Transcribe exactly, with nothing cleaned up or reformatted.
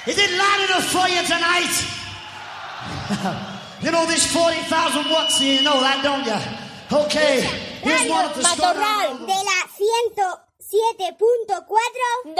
Is it loud enough for you tonight? You know this forty thousand watts, you know that, don't you? Okay, here's one of the Matorral start. de la ciento siete punto cuatro.